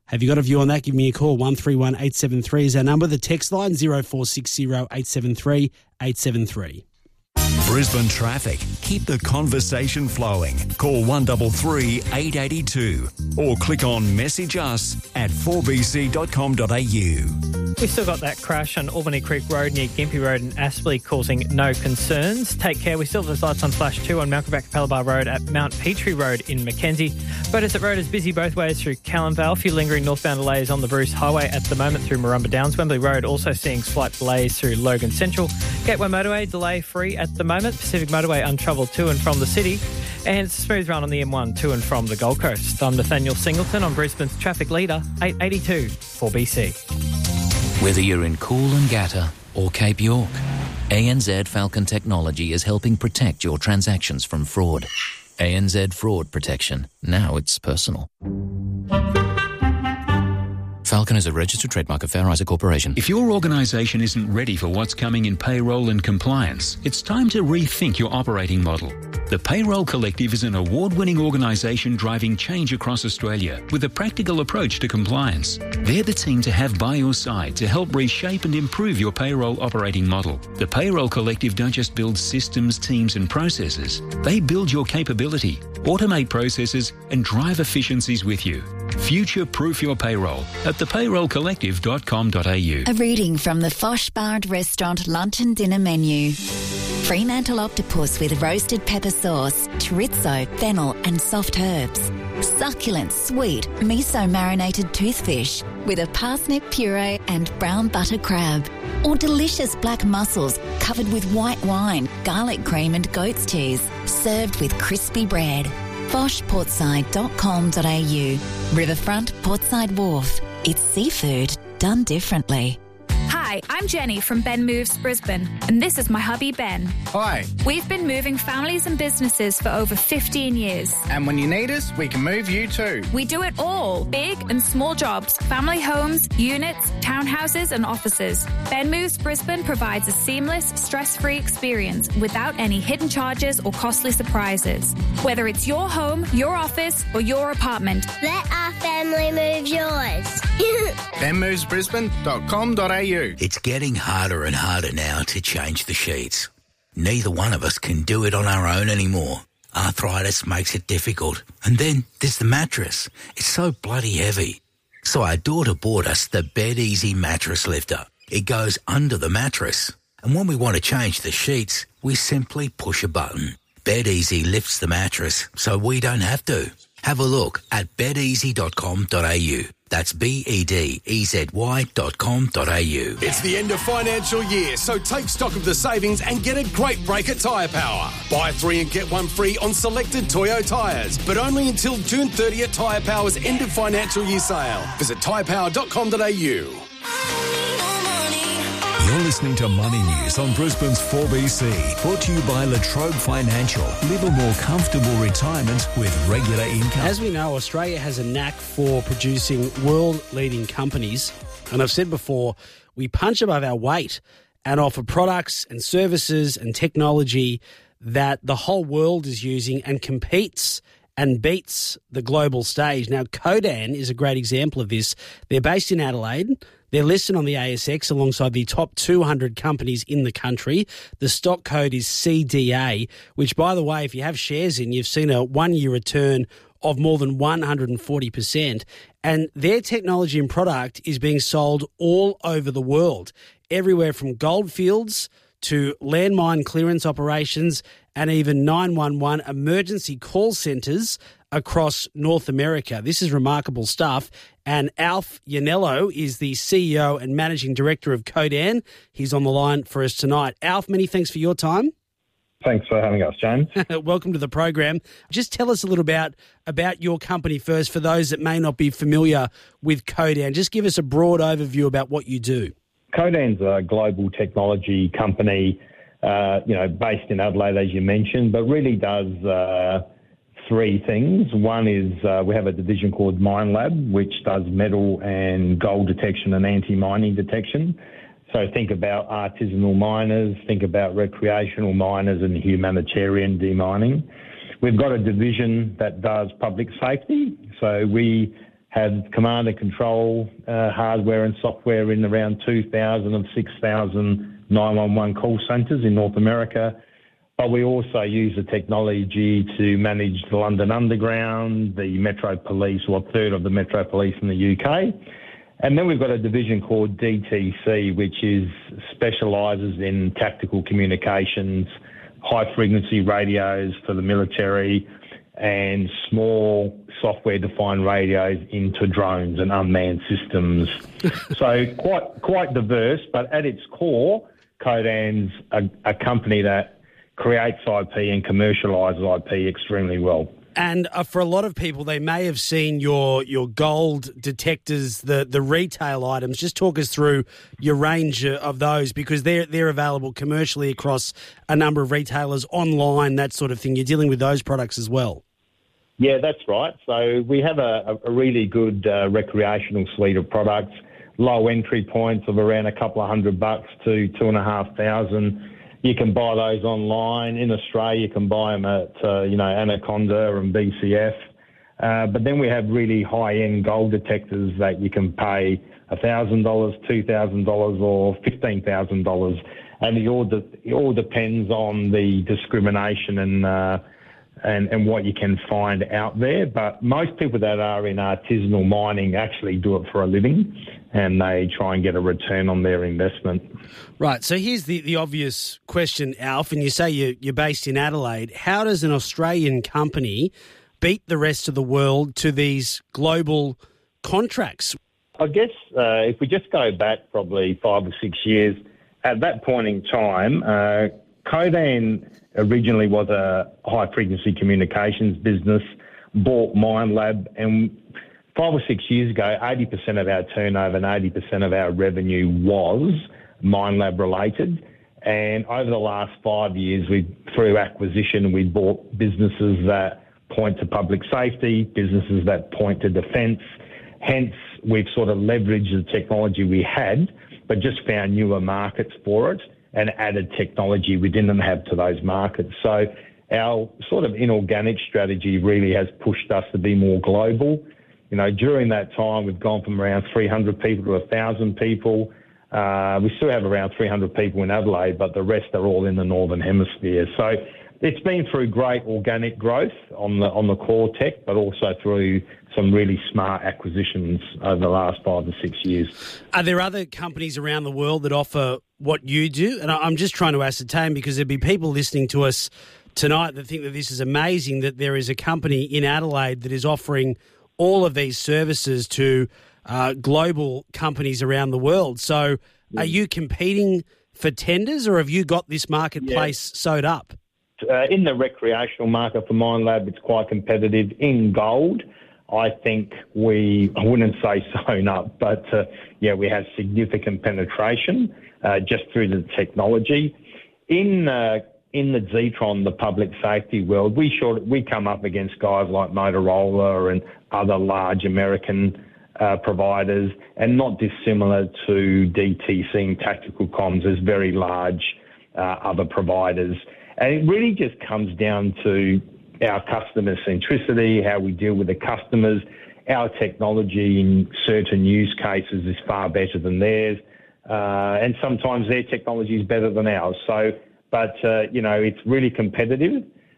Have you got a view on that? Give me a call. 131 873 is our number. The text line 0460 873 873. Brisbane traffic. Keep the conversation flowing. Call 133 882 or click on message us at 4bc.com.au. We've still got that crash on Albany Creek Road near Gympie Road in Aspley causing no concerns. Take care. We still have those lights on flash too on Malcolm Capalaba Road at Mount Petrie Road in Mackenzie. Botus Road is busy both ways through Callanvale. A few lingering northbound delays on the Bruce Highway at the moment through Marumba Downs. Wembley Road also seeing slight delays through Logan Central. Gateway Motorway delay free at the moment. Pacific Motorway untroubled to and from the city. And it's a smooth run on the M1 to and from the Gold Coast. I'm Nathaniel Singleton on Brisbane's traffic leader, 882 4BC. Whether you're in Coolangatta or Cape York, ANZ Falcon Technology is helping protect your transactions from fraud. ANZ Fraud Protection. Now it's personal. Falcon is a registered trademark of Fair Isaac Corporation. If your organisation isn't ready for what's coming in payroll and compliance, it's time to rethink your operating model. The Payroll Collective is an award-winning organisation driving change across Australia with a practical approach to compliance. They're the team to have by your side to help reshape and improve your payroll operating model. The Payroll Collective don't just build systems, teams and processes. They build your capability, automate processes and drive efficiencies with you. Future-proof your payroll at thepayrollcollective.com.au. A reading from the Fosh Barred Restaurant lunch and dinner menu. Fremantle octopus with roasted pepper sauce, chorizo, fennel and soft herbs. Succulent, sweet, miso-marinated toothfish with a parsnip puree and brown butter crab. Or delicious black mussels covered with white wine, garlic cream and goat's cheese, served with crispy bread. foshportside.com.au. Riverfront, Portside Wharf. It's seafood done differently. Hi, I'm Jenny from Ben Moves Brisbane, and this is my hubby Ben. Hi. We've been moving families and businesses for over 15 years. And when you need us, we can move you too. We do it all, big and small jobs, family homes, units, townhouses and offices. Ben Moves Brisbane provides a seamless, stress-free experience without any hidden charges or costly surprises. Whether it's your home, your office or your apartment. Let our family move yours. benmovesbrisbane.com.au. It's getting harder and harder now to change the sheets. Neither one of us can do it on our own anymore. Arthritis makes it difficult. And then there's the mattress. It's so bloody heavy. So our daughter bought us the Bed Easy mattress lifter. It goes under the mattress. And when we want to change the sheets, we simply push a button. Bed Easy lifts the mattress so we don't have to. Have a look at bedeasy.com.au. That's BEDEZY.com.au. It's the end of financial year, so take stock of the savings and get a great break at Tyre Power. Buy 3 and get 1 free on selected Toyo tyres, but only until June 30th Tyre Power's end of financial year sale. Visit tyrepower.com.au. You're listening to Money News on Brisbane's 4BC, brought to you by Latrobe Financial. Live a more comfortable retirement with regular income. As we know, Australia has a knack for producing world-leading companies. And I've said before, we punch above our weight and offer products and services and technology that the whole world is using and competes and beats the global stage. Now, Codan is a great example of this. They're based in Adelaide. They're listed on the ASX alongside the top 200 companies in the country. The stock code is CDA, which, by the way, if you have shares in, you've seen a one-year return of more than 140%. And their technology and product is being sold all over the world, everywhere from goldfields to landmine clearance operations and even 911 emergency call centres across North America. This is remarkable stuff. And Alf Ianniello is the CEO and Managing Director of Codan. He's on the line for us tonight. Alf, many thanks for your time. Thanks for having us, James. Welcome to the program. Just tell us a little about your company first for those that may not be familiar with Codan. Just give us a broad overview about what you do. Codan's a global technology company, based in Adelaide, as you mentioned, but really does three things. One is we have a division called Minelab, which does metal and gold detection and anti-mining detection. So think about artisanal miners, think about recreational miners and humanitarian demining. We've got a division that does public safety. So we have command and control hardware and software in around 2,000 of 6,000 911 call centres in North America. But we also use the technology to manage the London Underground, the Metro Police, or a third of the Metro Police in the UK. And then we've got a division called DTC, which specialises in tactical communications, high-frequency radios for the military, and small software-defined radios into drones and unmanned systems. So quite diverse, but at its core, Codan's a company that creates IP and commercialises IP extremely well. And for a lot of people, they may have seen your gold detectors, the retail items. Just talk us through your range of those, because they're available commercially across a number of retailers, online, that sort of thing. You're dealing with those products as well. Yeah, that's right. So we have a really good recreational suite of products, low entry points of around a couple of $100 to $2,500. You can buy those online. In Australia, you can buy them at, Anaconda and BCF. But then we have really high-end gold detectors that you can pay $1,000, $2,000 or $15,000. And it all depends on the discrimination and what you can find out there. But most people that are in artisanal mining actually do it for a living, and they try and get a return on their investment. Right, so here's the obvious question, Alf, and you say you're based in Adelaide. How does an Australian company beat the rest of the world to these global contracts? I guess if we just go back probably 5 or 6 years, at that point in time, Codan originally was a high-frequency communications business, bought Minelab, and 5 or 6 years ago, 80% of our turnover and 80% of our revenue was Minelab related. And over the last 5 years, through acquisition, we bought businesses that point to public safety, businesses that point to defence. Hence, we've sort of leveraged the technology we had, but just found newer markets for it and added technology we didn't have to those markets. So our sort of inorganic strategy really has pushed us to be more global. You know, during that time, we've gone from around 300 people to 1,000 people. We still have around 300 people in Adelaide, but the rest are all in the Northern Hemisphere. So it's been through great organic growth on the core tech, but also through some really smart acquisitions over the last 5 to 6 years. Are there other companies around the world that offer what you do? And I'm just trying to ascertain, because there'd be people listening to us tonight that think that this is amazing, that there is a company in Adelaide that is offering all of these services to global companies around the world. So are you competing for tenders, or have you got this marketplace sewed up? In the recreational market for Minelab, it's quite competitive. In gold, I think I wouldn't say sewn up, but we have significant penetration just through the technology. In the Zetron, the public safety world, we come up against guys like Motorola and other large American providers, and not dissimilar to DTC and tactical comms as very large other providers. And it really just comes down to our customer centricity, how we deal with the customers. Our technology in certain use cases is far better than theirs, and sometimes their technology is better than ours. But it's really competitive.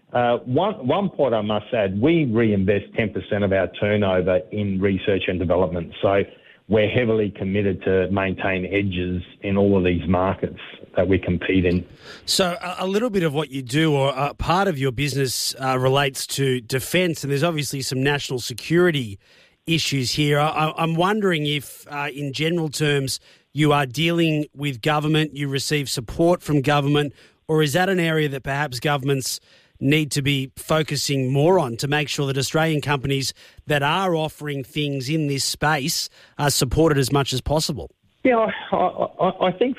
One point I must add, we reinvest 10% of our turnover in research and development. So we're heavily committed to maintain edges in all of these markets that we compete in. So a little bit of what you do, or part of your business, relates to defence, and there's obviously some national security issues here. I'm wondering if, in general terms, you are dealing with government, you receive support from government, or is that an area that perhaps governments need to be focusing more on to make sure that Australian companies that are offering things in this space are supported as much as possible? Yeah, I think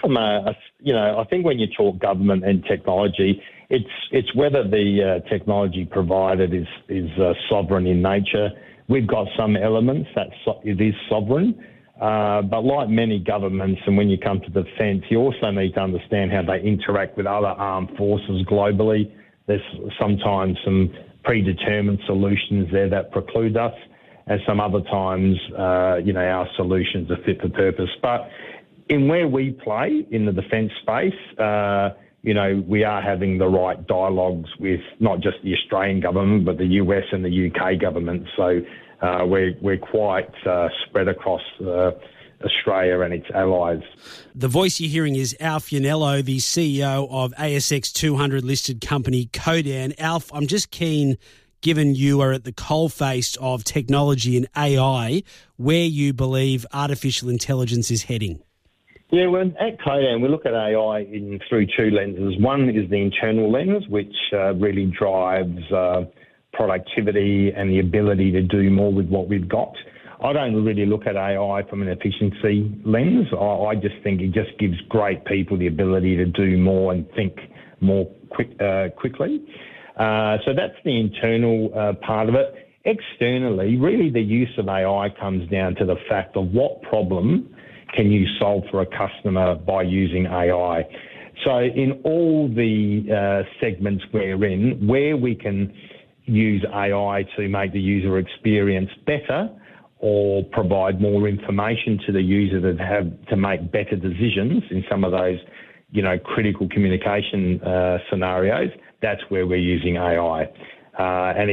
I think when you talk government and technology, it's whether the technology provided is sovereign in nature. We've got some elements that it is sovereign, but like many governments, and when you come to defence, you also need to understand how they interact with other armed forces globally. There's sometimes some predetermined solutions there that preclude us. and some other times, our solutions are fit for purpose. But in where we play in the defence space, we are having the right dialogues with not just the Australian government, but the US and the UK government. So we're quite spread across Australia and its allies. The voice you're hearing is Alf Ianniello, the CEO of ASX 200 listed company Codan. Alf, I'm just keen, given you are at the coalface of technology and AI, where you believe artificial intelligence is heading. Yeah, well, at Codan, we look at AI through two lenses. One is the internal lens, which really drives productivity and the ability to do more with what we've got. I don't really look at AI from an efficiency lens. I just think it just gives great people the ability to do more and think more quickly. So that's the internal part of it. Externally, really the use of AI comes down to the fact of what problem can you solve for a customer by using AI. So in all the segments we're in, where we can use AI to make the user experience better or provide more information to the user that have to make better decisions in some of those, critical communication scenarios, that's where we're using AI. And